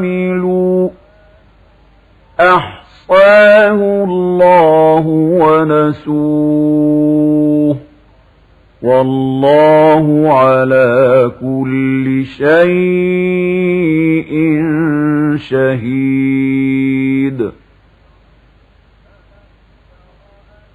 عملوا أحصاه الله ونسوه والله على كل شيء شهيد.